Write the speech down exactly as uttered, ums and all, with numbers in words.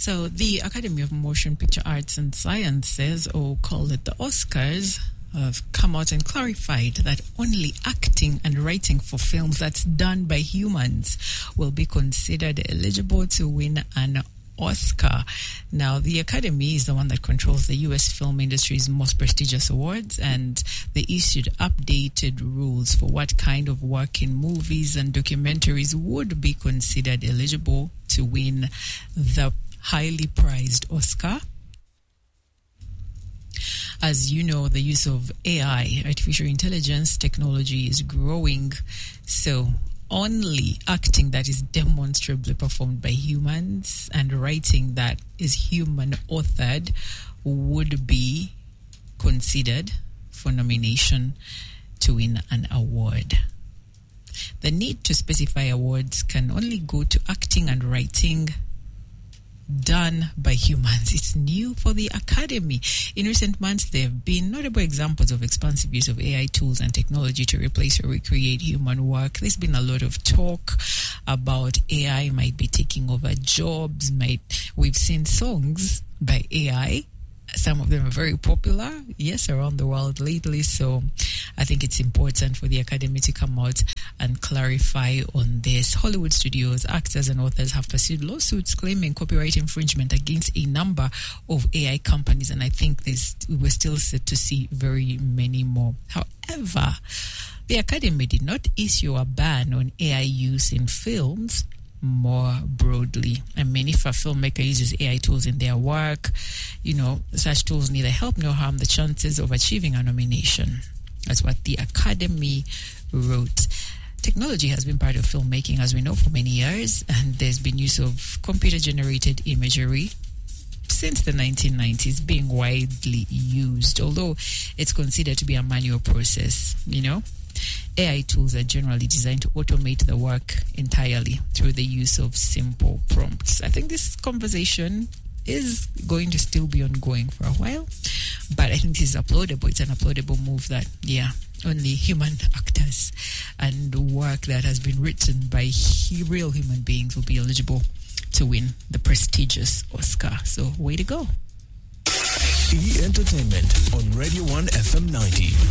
So the Academy of Motion Picture Arts and Sciences, or call it the Oscars, have come out and clarified that only acting and writing for films that's done by humans will be considered eligible to win an Oscar. Now, the Academy is the one that controls the U S film industry's most prestigious awards, and they issued updated rules for what kind of work in movies and documentaries would be considered eligible to win the highly prized Oscar. As you know, the use of A I, artificial intelligence technology, is growing. So only acting that is demonstrably performed by humans and writing that is human authored would be considered for nomination to win an award. The need to specify awards can only go to acting and writing done by humans. It's new for the Academy. In recent months, there have been notable examples of expansive use of A I tools and technology to replace or recreate human work. There's been a lot of talk about A I might be taking over jobs. Might we've seen songs by A I. Some of them are very popular, yes, around the world lately. So I think it's important for the Academy to come out and clarify on this. Hollywood studios, actors and authors have pursued lawsuits claiming copyright infringement against a number of A I companies, and I think this we're still set to see very many more. However, the Academy did not issue a ban on A I use in films more broadly. I mean, if a filmmaker uses A I tools in their work, you know, such tools neither help nor harm the chances of achieving a nomination. That's what the Academy wrote. Technology has been part of filmmaking, as we know, for many years, and there's been use of computer-generated imagery since the nineteen nineties, being widely used, although it's considered to be a manual process, you know. A I tools are generally designed to automate the work entirely through the use of simple prompts. I think this conversation is going to still be ongoing for a while, but I think this is uploadable. It's an uploadable move that, yeah, only human actors and work that has been written by he, real human beings will be eligible to win the prestigious Oscar. So, way to go. E Entertainment on Radio one F M ninety.